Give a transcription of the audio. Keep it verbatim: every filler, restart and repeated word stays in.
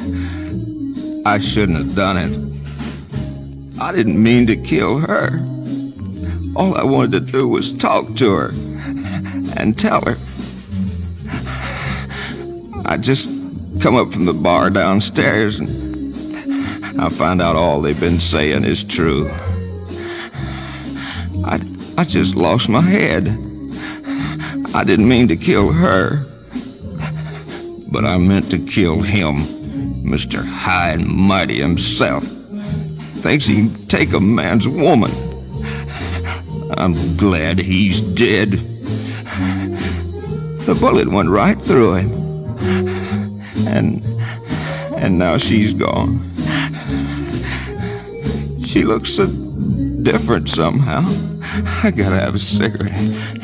I shouldn't have done it. I didn't mean to kill her. All I wanted to do was talk to her and tell her. I just come up from the bar downstairs and I find out all they've been saying is true. I, I just lost my head. I didn't mean to kill her, but I meant to kill him, Mister High and Mighty himself. Thinks he can take a man's woman. I'm glad he's dead. The bullet went right through him. And, and now she's gone. She looks so different somehow. I gotta have a cigarette.